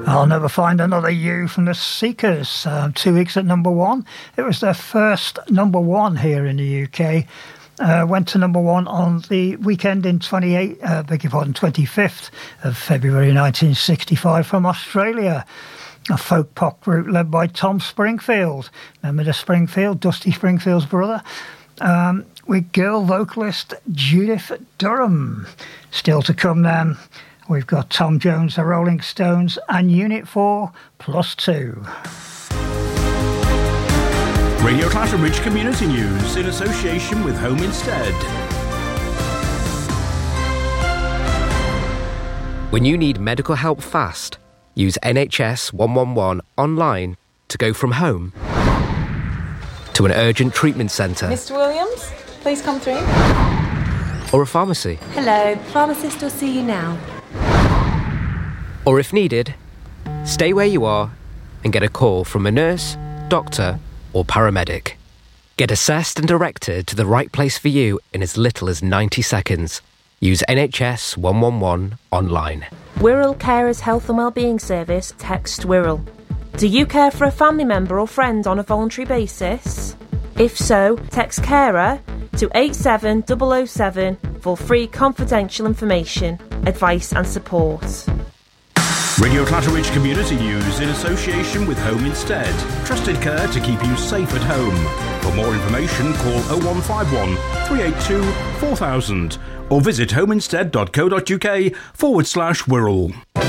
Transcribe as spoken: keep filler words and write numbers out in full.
I'll Never Find Another You from the Seekers, um, two weeks at number one. It was their first number one here in the U K. Uh, went to number one on the weekend in twenty-eight, uh, beg your pardon, twenty-fifth of February nineteen sixty-five from Australia. A folk pop group led by Tom Springfield. Remember the Springfield, Dusty Springfield's brother? Um, with girl vocalist Judith Durham. Still to come then, we've got Tom Jones, the Rolling Stones, and Unit four plus two. Radio Clatterbridge Community News in association with Home Instead. When you need medical help fast, use N H S one one one online to go from home to an urgent treatment centre. Mister Williams, please come through. Or a pharmacy. Hello, pharmacist will see you now. Or if needed, stay where you are and get a call from a nurse, doctor or paramedic. Get assessed and directed to the right place for you in as little as ninety seconds. Use N H S one one one online. Wirral Carers Health and Wellbeing Service, text Wirral. Do you care for a family member or friend on a voluntary basis? If so, text carer to eight seven zero zero seven for free confidential information, advice and support. Radio Clatterbridge Community News in association with Home Instead. Trusted care to keep you safe at home. For more information, call oh one five one, three eight two, four thousand or visit homeinstead.co.uk forward slash Wirral.